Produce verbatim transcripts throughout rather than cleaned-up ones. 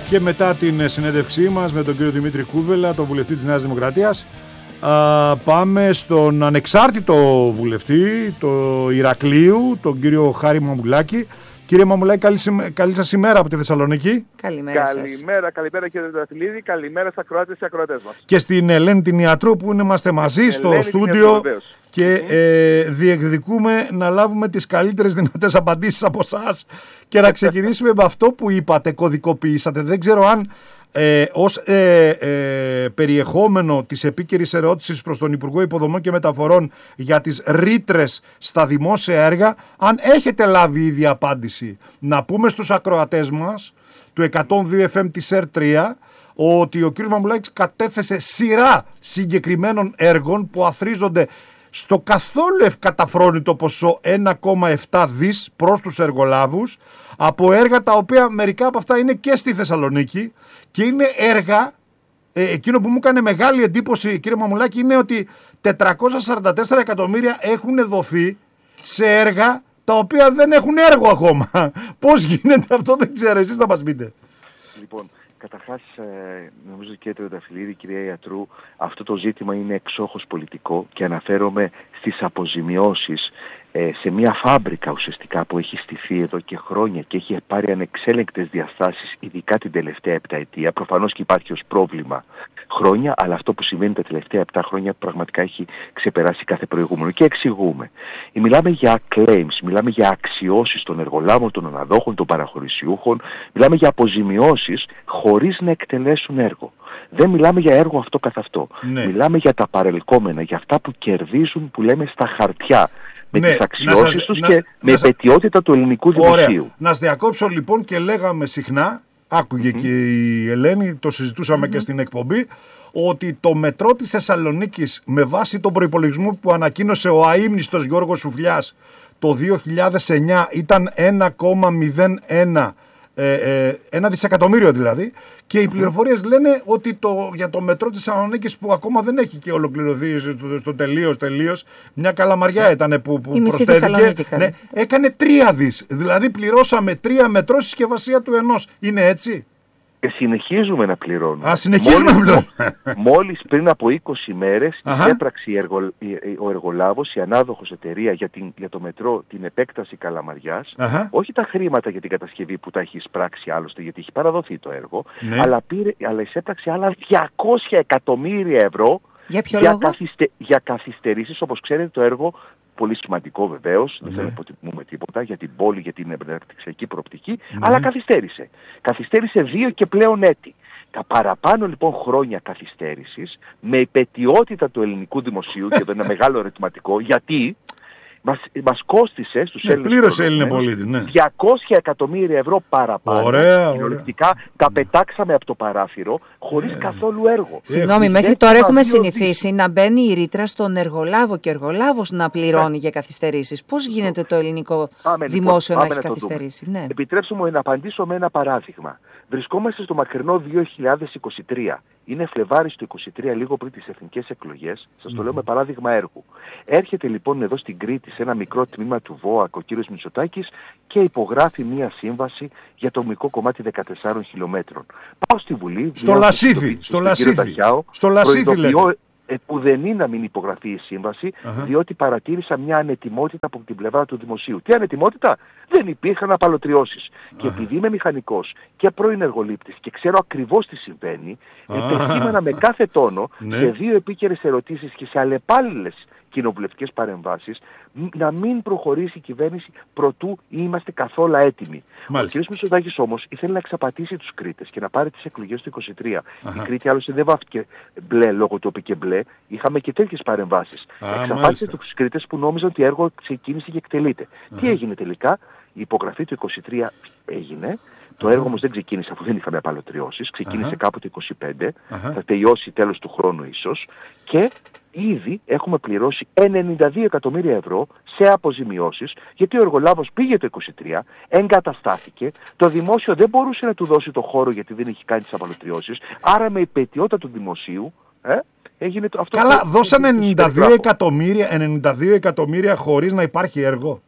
Και μετά την συνέντευξή μας με τον κύριο Δημήτρη Κούβελα, τον βουλευτή της Νέας Δημοκρατίας, α, πάμε στον ανεξάρτητο βουλευτή του Ηρακλείου, τον κύριο Χάρη Μαμουλάκη. Κύριε Μαμουλάκη, καλή, καλή σας ημέρα από τη Θεσσαλονίκη. Καλημέρα, καλημέρα, καλημέρα κύριε Δραφιλίδη, καλημέρα στα Κροάτες και ακροατές μας. Και στην Ελένη την Ιατρού που είμαστε μαζί Ελένη στο στούντιο και mm-hmm. ε, διεκδικούμε να λάβουμε τις καλύτερες δυνατές απαντήσεις από εσάς και να ξεκινήσουμε με αυτό που είπατε, κωδικοποιήσατε. Δεν ξέρω αν ε, ως ε, ε, περιεχόμενο της επίκαιρης ερώτησης προς τον Υπουργό Υποδομών και Μεταφορών για τις ρήτρες στα δημόσια έργα, αν έχετε λάβει ήδη απάντηση. Να πούμε στους ακροατές μας του εκατόν δύο εφ εμ της ΕΡ τρία ότι ο κ. Μαμουλάκης κατέθεσε σειρά συγκεκριμένων έργων που αθρίζονται στο καθόλου ευκαταφρόνητο ποσό ένα κόμμα επτά δις προς τους εργολάβους, από έργα τα οποία μερικά από αυτά είναι και στη Θεσσαλονίκη και είναι έργα, ε, εκείνο που μου έκανε μεγάλη εντύπωση κύριε Μαμουλάκη είναι ότι τετρακόσια σαράντα τέσσερα εκατομμύρια έχουν δοθεί σε έργα τα οποία δεν έχουν έργο ακόμα. Πώς γίνεται αυτό δεν ξέρω, εσείς θα μας πείτε. Λοιπόν, καταρχάς, νομίζω κύριε Τρενταφυλλίδη, κυρία Ιατρού, αυτό το ζήτημα είναι εξόχως πολιτικό και αναφέρομαι στις αποζημιώσεις σε μια φάμπρικα ουσιαστικά που έχει στηθεί εδώ και χρόνια και έχει πάρει ανεξέλεγκτες διαστάσεις, ειδικά την τελευταία επταετία. Προφανώς και υπάρχει ως πρόβλημα χρόνια, αλλά αυτό που συμβαίνει τα τελευταία επτά χρόνια πραγματικά έχει ξεπεράσει κάθε προηγούμενο. Και εξηγούμε. Μιλάμε για claims, μιλάμε για αξιώσεις των εργολάβων, των αναδόχων, των παραχωρησιούχων, μιλάμε για αποζημιώσεις χωρίς να εκτελέσουν έργο. Δεν μιλάμε για έργο αυτό καθ' αυτό. Ναι. Μιλάμε για τα παρελκόμενα, για αυτά που κερδίζουν, που λέμε στα χαρτιά. Με ναι, τις αξιώσεις σας, τους να, και να, με επαιτειότητα του ελληνικού δημοσίου. Να σας διακόψω λοιπόν και λέγαμε συχνά, άκουγε mm-hmm. και η Ελένη, το συζητούσαμε mm-hmm. και στην εκπομπή, ότι το μετρό της Θεσσαλονίκης με βάση τον προϋπολογισμό που ανακοίνωσε ο αείμνηστος Γιώργος Σουφλιάς το δύο χιλιάδες εννιά ήταν ένα κόμμα μηδέν ένα, ε, ε, ένα δισεκατομμύριο δηλαδή, και οι πληροφορίες λένε ότι το, για το μετρό της Θεσσαλονίκης που ακόμα δεν έχει και ολοκληρωθεί στο, στο τελείως, τελείως, μια καλαμαριά ήταν που, που προσθέθηκε, ναι, έκανε τρία δις. Δηλαδή πληρώσαμε τρία μετρό στη συσκευασία του ενός. Είναι έτσι? Και συνεχίζουμε να πληρώνουμε. Α, συνεχίζουμε μόλις, να πληρώνουμε. Μόλις πριν από είκοσι μέρες έπραξε η εργο, ο εργολάβος, η ανάδοχος εταιρεία για, την, για το μετρό, την επέκταση Καλαμαριάς, Αχα. όχι τα χρήματα για την κατασκευή που τα έχει εισπράξει άλλωστε, γιατί έχει παραδοθεί το έργο, ναι. αλλά, πήρε, αλλά εισέπραξε άλλα διακόσια εκατομμύρια ευρώ για, για, καθυστε, για καθυστερήσεις. Όπως ξέρετε το έργο, πολύ σημαντικό βεβαίως, ναι. δεν θέλω να υποτιμούμε τίποτα για την πόλη, για την αναπτυξιακή προοπτική, ναι. αλλά καθυστέρησε. Καθυστέρησε δύο και πλέον έτη. Τα παραπάνω λοιπόν χρόνια καθυστέρησης, με επαιτειότητα του ελληνικού δημοσίου, και εδώ είναι μεγάλο ερωτηματικό, γιατί μας, μας κόστισε στους ναι, Έλληνες ναι. διακόσια εκατομμύρια ευρώ παραπάνω. Ωραία, κυριολεκτικά τα πετάξαμε από το παράθυρο χωρίς ε, καθόλου έργο. Συγγνώμη, μέχρι τώρα έχουμε συνηθίσει να μπαίνει η ρήτρα στον εργολάβο και ο εργολάβος να πληρώνει ε. για καθυστερήσεις. Πώς γίνεται το ελληνικό πάμε, δημόσιο πάμε, να έχει να καθυστερήσει? Ναι. Επιτρέψτε μου να απαντήσω με ένα παράδειγμα. Βρισκόμαστε στο μακρινό δύο χιλιάδες είκοσι τρία. Είναι Φλεβάρι του είκοσι τρία, λίγο πριν τις εθνικές εκλογές. Σας το λέω με παράδειγμα έργου. Έρχεται λοιπόν εδώ στην Κρήτη, σε ένα μικρό τμήμα του ΒΟΑΚ, ο κύριος Μητσοτάκης και υπογράφει μία σύμβαση για το μικρό κομμάτι δεκατεσσάρων χιλιόμετρων. Πάω στη Βουλή. Στο Λασίθι. Στο Λασίθι. Στο Λασίθι λέτε. Επουδενή να μην υπογραφεί η σύμβαση, uh-huh. διότι παρατήρησα μια ανετιμότητα από την πλευρά του δημοσίου. Τι ανετιμότητα? Δεν υπήρχαν απαλωτριώσεις. Uh-huh. Και επειδή είμαι μηχανικός και πρώην εργολήπτης και ξέρω ακριβώς τι συμβαίνει, uh-huh. επεσήμανα με κάθε τόνο uh-huh. σε δύο επίκαιρες ερωτήσεις και σε αλλεπάλληλες κοινοβουλευτικές παρεμβάσεις να μην προχωρήσει η κυβέρνηση προτού είμαστε καθόλου έτοιμοι. Μάλιστα. Ο κ. Μητσοτάκης όμως ήθελε να εξαπατήσει τους Κρήτες και να πάρει τις εκλογές του είκοσι τρία. Uh-huh. Η Κρήτη άλλωστε δεν βάφτηκε μπλε λόγω του είπε μπλε. Είχαμε και τέτοιες παρεμβάσεις. Ah, εξαπάτησε τους Κρήτες που νόμιζαν ότι έργο ξεκίνησε και εκτελείται. Uh-huh. Τι έγινε τελικά? Η υπογραφή του είκοσι τρία έγινε. Το έργο όμως δεν ξεκίνησε αφού δεν είχαμε απαλωτριώσεις. Ξεκίνησε uh-huh. κάπου το είκοσι πέντε. Uh-huh. Θα τελειώσει τέλος του χρόνου ίσως. Και ήδη έχουμε πληρώσει ενενήντα δύο εκατομμύρια ευρώ σε αποζημιώσεις, γιατί ο εργολάβος πήγε το είκοσι τρία, εγκαταστάθηκε, το δημόσιο δεν μπορούσε να του δώσει το χώρο γιατί δεν έχει κάνει τις απαλωτριώσεις, άρα με υπαιτειότητα του δημοσίου, ε, έγινε το, αυτό. Καλά, το, δώσαν ενενήντα δύο εκατομμύρια, ενενήντα δύο εκατομμύρια χωρίς να υπάρχει έργο.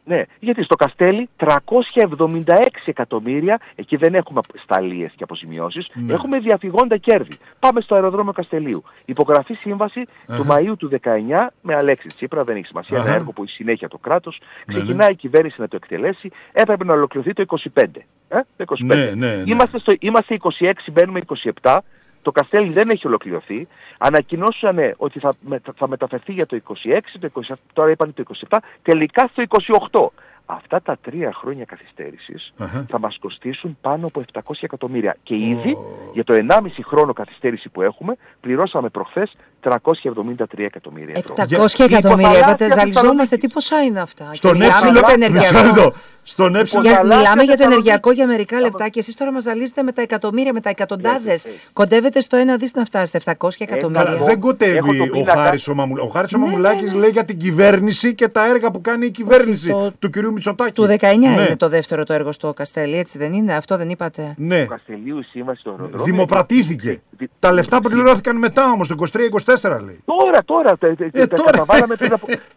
Ναι, γιατί στο Καστέλι τριακόσια εβδομήντα έξι εκατομμύρια, εκεί δεν έχουμε σταλίες και αποζημιώσεις, ναι. έχουμε διαφυγόντα κέρδη. Πάμε στο αεροδρόμιο Καστελίου. Υπογραφή σύμβαση uh-huh. του Μαΐου του δεκαεννιά με Αλέξη Τσίπρα, δεν έχει σημασία, uh-huh. ένα έργο που έχει συνέχεια το κράτος. Ξεκινάει η κυβέρνηση να το εκτελέσει, έπρεπε να ολοκληρωθεί το είκοσι πέντε. Ε, το είκοσι πέντε. Ναι, ναι, ναι. Είμαστε, στο, είμαστε είκοσι έξι, μπαίνουμε είκοσι επτά. Το Καστέλι δεν έχει ολοκληρωθεί. Ανακοινώσανε ότι θα, θα μεταφερθεί για το είκοσι έξι, το είκοσι επτά, τώρα είπαν το είκοσι επτά, τελικά στο είκοσι οκτώ. Αυτά τα τρία χρόνια καθυστέρησης uh-huh. θα μας κοστίσουν πάνω από επτακόσια εκατομμύρια. Και ήδη oh. για το ενάμιση χρόνο καθυστέρηση που έχουμε, πληρώσαμε προχθές τριακόσια εβδομήντα τρία εκατομμύρια ευρώ. επτακόσια εκατομμύρια, είπατε, ζαλιζόμαστε. Τι ποσά είναι αυτά? Στον έψιλο, στον έψιλο. Μιλάμε για το ενεργειακό για μερικά λεπτά και εσείς τώρα μας ζαλίζετε με τα εκατομμύρια, με τα εκατοντάδες. Κοντεύετε στο ένα δις να φτάσετε, επτακόσια εκατομμύρια. Δεν κοντεύει ο Χάρης ο Μαμουλάκης. Ο Χάρης ο Μαμουλάκης λέει για την κυβέρνηση και τα έργα που κάνει η κυβέρνηση του κυρίου Μητσοτάκη. Του δεκαεννιά είναι το δεύτερο το έργο στο Καστέλι, έτσι δεν είναι? Αυτό δεν είπατε? Ναι. Καστελίου η σύμβαση στο αεροδρόμιο. Δημοπρατήθηκε. Τα λεφτά πληρώθηκαν μετά όμως, το είκοσι τρία είκοσι τέσσερα λέει. Τώρα, τώρα. Τα καταβάλαμε πριν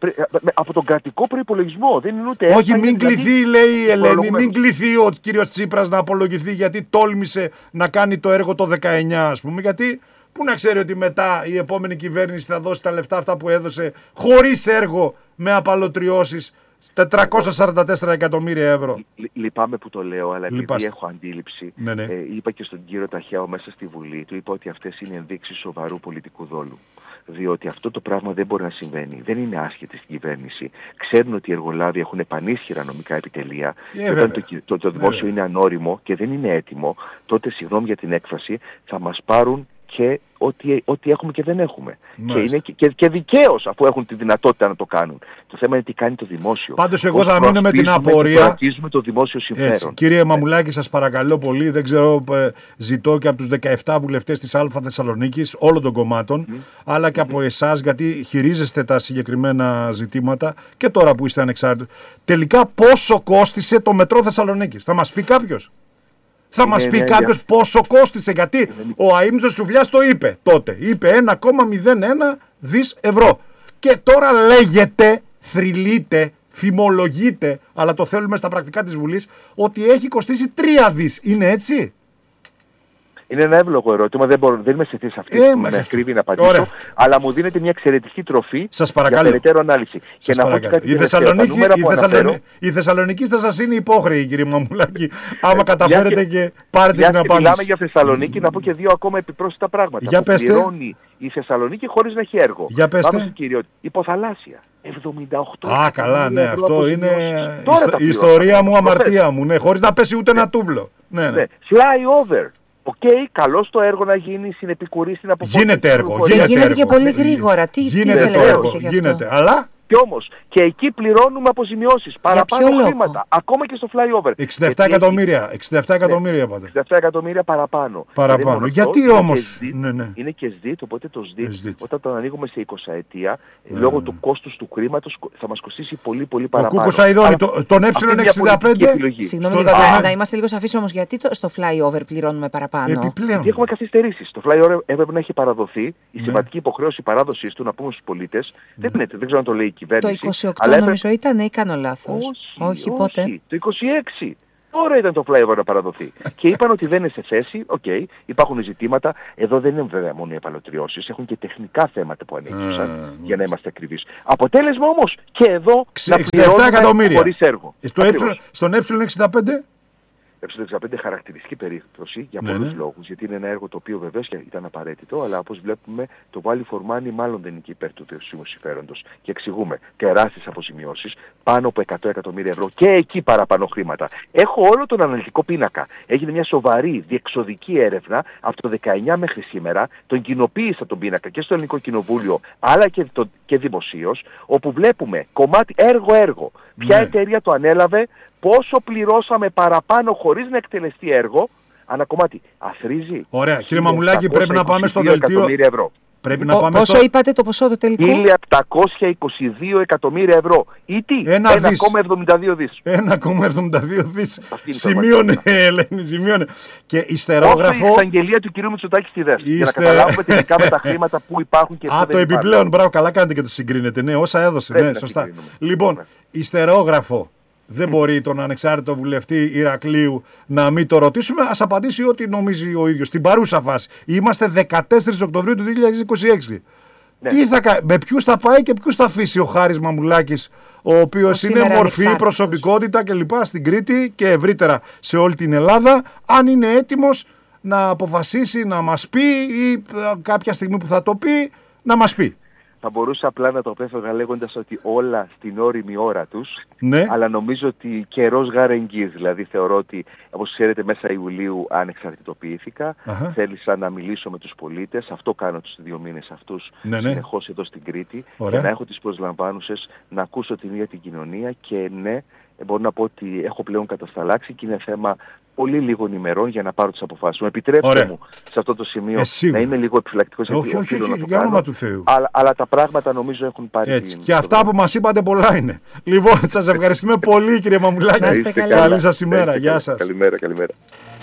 από τον κρατικό προϋπολογισμό. Δεν είναι ούτε. Όχι, μην κληθεί, λέει η Ελένη, μην κληθεί ο κύριος Τσίπρας να απολογηθεί γιατί τόλμησε να κάνει το έργο το δεκαεννιά, ας πούμε. Γιατί πού να ξέρει ότι μετά η επόμενη κυβέρνηση θα δώσει τα λεφτά αυτά που έδωσε χωρίς έργο, με απαλωτριώσεις, τετρακόσια σαράντα τέσσερα εκατομμύρια ευρώ. Λυπάμαι που το λέω, αλλά επειδή Λυπάστε. έχω αντίληψη, ναι, ναι. Ε, είπα και στον κύριο Ταχιάο μέσα στη Βουλή, του είπα ότι αυτές είναι ενδείξεις σοβαρού πολιτικού δόλου. Διότι αυτό το πράγμα δεν μπορεί να συμβαίνει. Δεν είναι άσχετη στην κυβέρνηση. Ξέρουν ότι οι εργολάβοι έχουν πανίσχυρα νομικά επιτελεία. Yeah, και όταν το, το, το δημόσιο yeah. είναι ανώριμο και δεν είναι έτοιμο, τότε, συγγνώμη για την έκφραση, θα μας πάρουν και ό,τι, ό,τι έχουμε και δεν έχουμε. Και, είναι και, και, και δικαίως, αφού έχουν τη δυνατότητα να το κάνουν. Το θέμα είναι τι κάνει το δημόσιο. Πάντως εγώ θα μείνω με την απορία. Το δημόσιο συμφέρον. Έτσι, κύριε Μαμουλάκη, σας παρακαλώ πολύ, δεν ξέρω, ζητώ και από τους δεκαεπτά βουλευτές της Α Θεσσαλονίκης, όλων των κομμάτων, mm. αλλά και mm. από εσάς, γιατί χειρίζεστε τα συγκεκριμένα ζητήματα και τώρα που είστε ανεξάρτητοι. Τελικά πόσο κόστισε το μετρό Θεσσαλονίκης? Θα μας πει κάποιος? Θα είναι, μας πει ναι, κάποιος yeah. πόσο κόστισε? Γιατί yeah. ο Αείμνηστος Σουβλιάς το είπε τότε. Είπε ένα κόμμα μηδέν ένα δις ευρώ. Και τώρα λέγεται, θρυλείται, φημολογείται, αλλά το θέλουμε στα πρακτικά της Βουλής, ότι έχει κοστίσει τρία δις. Είναι έτσι? Είναι ένα εύλογο ερώτημα, δεν, μπορώ, δεν είμαι σε θέση αυτή ε, με ευκρίβεια να απαντήσω, ωραία. Αλλά μου δίνεται μια εξαιρετική τροφή σας για περαιτέρω ανάλυση. Σας και να πω κάτι η Θεσσαλονίκη, η, Θεσσαλονίκη, η Θεσσαλονίκη θα σας είναι υπόχρεη, κύριε Μαμουλάκη, άμα καταφέρετε και, και πάρετε την απάντηση. Μιλάμε για Θεσσαλονίκη, να πω και δύο ακόμα επιπρόσθετα πράγματα. Για πέστε. Πληρώνει η Θεσσαλονίκη χωρίς να έχει έργο. Για πέστε. Πάμε στην κυριότητα. Υποθαλάσσια. εβδομήντα οκτώ. Α, καλά, ναι, αυτό είναι η ιστορία μου, αμαρτία μου, ναι, χωρίς να πέσει ούτε ένα τούβλο. Fly over. Οκ, okay, καλό το έργο να γίνει, συνεπικουρεί στην αποφάση. Γίνεται έργο. Γίνεται, γίνεται και πολύ γρήγορα. Τι, γίνεται τι έργο. Γίνεται. Αλλά. Και όμως, και εκεί πληρώνουμε αποζημιώσεις, παραπάνω χρήματα, ακόμα και στο flyover. εξήντα επτά εκατομμύρια, εξήντα επτά εκατομμύρια πάντα. εξήντα επτά εκατομμύρια παραπάνω. Παραπάνω. Γιατί είναι όμως. Και ναι, ναι. Είναι και ΣΔΙΤ, οπότε το ΣΔΙΤ, ΣΔΙΤ. όταν το ανοίγουμε σε εικοσαετία, ναι. λόγω του κόστους του χρήματος θα μας κοστίσει πολύ πολύ παραπάνω. Ο Κούκος Αηδόνη, το, τον ε εξήντα πέντε. Συγγνώμη, να είμαστε λίγο σαφείς όμως, γιατί το, στο flyover πληρώνουμε παραπάνω? Επιπλέον. Γιατί έχουμε καθυστερήσεις. Το flyover έπρεπε να έχει παραδοθεί, η σημαντική υποχρέωση παράδοσης του, να πούμε στους πολίτες, δεν ξέρω αν το λέει η κυβέρνηση. Το είκοσι οκτώ νομίζω ήταν ή κάνω λάθος? Όχι, όχι, πότε? Όχι, το είκοσι έξι. Τώρα ήταν το flyover να παραδοθεί. Και είπαν ότι δεν είναι σε θέση, οκ, okay, υπάρχουν ζητήματα. Εδώ δεν είναι βέβαια μόνο οι επαλωτριώσεις, έχουν και τεχνικά θέματα που ανήκουσαν, uh, για να είμαστε ακριβείς. Αποτέλεσμα όμως και εδώ να πληρώνουμε χωρίς έργο. Στον ε εξήντα πέντε. ε εξήντα πέντε χαρακτηριστική περίπτωση για πολλούς ναι, ναι. λόγους, γιατί είναι ένα έργο το οποίο βεβαίως ήταν απαραίτητο, αλλά όπως βλέπουμε το value for money μάλλον δεν είναι και υπέρ του δημοσίου συμφέροντος. Και εξηγούμε τεράστιες αποζημιώσεις, πάνω από εκατό εκατομμύρια ευρώ και εκεί παραπάνω χρήματα. Έχω όλο τον αναλυτικό πίνακα. Έγινε μια σοβαρή διεξοδική έρευνα από το δεκαεννιά μέχρι σήμερα, τον κοινοποίησα τον πίνακα και στο Ελληνικό Κοινοβούλιο, αλλά και, το, και δημοσίως, όπου βλέπουμε κομμάτι έργο-έργο. Ποια ναι. εταιρεία το ανέλαβε, πόσο πληρώσαμε παραπάνω χωρίς να εκτελεστεί έργο, ανά κομμάτι. Αθρίζει. Ωραία. Κύριε Μαμουλάκη, πρέπει να πάμε στο δελτίο. Πρέπει να πάμε πόσο στο... είπατε το ποσό το τελικό? χίλια επτακόσια είκοσι δύο εκατομμύρια ευρώ. Ή τι, ένα κόμμα εβδομήντα δύο δις. ένα κόμμα εβδομήντα δύο δις. Σημείωνε, Ελένη, σημείωνε. Και υστερόγραφο... Όσο η εισαγγελία του κυρίου Μητσοτάκη στη ΔΕΣ. Για να καταλάβουμε τελικά με τα χρήματα που υπάρχουν και που Α, δεν το υπάρχουν. επιπλέον, μπράβο, καλά κάνετε και το συγκρίνετε. Ναι, όσα έδωσε, ναι, σωστά. Λοιπόν, υστερόγραφο. Δεν μπορεί τον ανεξάρτητο βουλευτή Ηρακλείου να μην το ρωτήσουμε. Ας απαντήσει ό,τι νομίζει ο ίδιος. Στην παρούσα φάση. Είμαστε δεκατέσσερις Οκτωβρίου του δύο χιλιάδες είκοσι έξι. Ναι. Τι θα, με ποιους θα πάει και ποιους θα αφήσει ο Χάρης Μαμουλάκης, ο οποίος είναι μορφή, προσωπικότητα κλπ. Στην Κρήτη και ευρύτερα σε όλη την Ελλάδα, αν είναι έτοιμος να αποφασίσει να μας πει ή κάποια στιγμή που θα το πει να μας πει. Θα μπορούσα απλά να το απέφευγα λέγοντας ότι όλα στην όριμη ώρα τους, ναι. αλλά νομίζω ότι καιρός γαρεγγύς. Δηλαδή θεωρώ ότι, όπως ξέρετε, μέσα Ιουλίου ανεξαρτητοποιήθηκα, uh-huh. θέλησα να μιλήσω με τους πολίτες, αυτό κάνω τους δύο μήνες αυτούς, ναι, ναι. συνεχώς εδώ στην Κρήτη, Ωραία. και να έχω τις προσλαμβάνουσες, να ακούσω την ίδια την κοινωνία και ναι, μπορώ να πω ότι έχω πλέον κατασταλάξει και είναι θέμα πολύ λίγων ημερών για να πάρω τις αποφάσεις μου. Επιτρέψτε Ωραία. μου σε αυτό το σημείο ε, να είμαι λίγο επιφυλακτικός, όχι, γιατί όχι, οφείλω όχι, να το για κάνω, του Θεού. Αλλά, αλλά τα πράγματα νομίζω έχουν πάρει Έτσι. την... Και αυτά που μας είπατε πολλά είναι. Λοιπόν, σας ευχαριστούμε πολύ κύριε Μαμουλάκη. Καλή Καλή σας ημέρα. Γεια σας. Καλημέρα, καλημέρα.